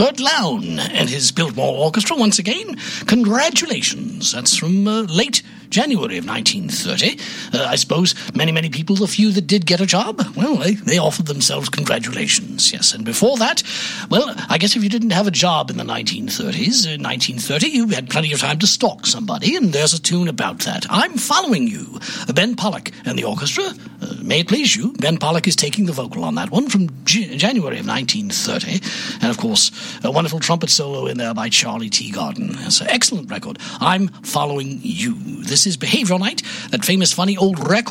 Bert Lown and his Biltmore Orchestra once again. Congratulations. That's from late January of 1930. I suppose many people, the few that did get a job, well, they offered themselves congratulations, yes. And before that, well, I guess if you didn't have a job in the 1930s, in 1930, you had plenty of time to stalk somebody, and there's a tune about that. I'm Following You, Ben Pollock and the orchestra. May it please you, Ben Pollock is taking the vocal on that one from January of 1930. And, of course, a wonderful trumpet solo in there by Charlie Teagarden. It's an excellent record. I'm Following You. This is Behavioral Night, that famous funny old record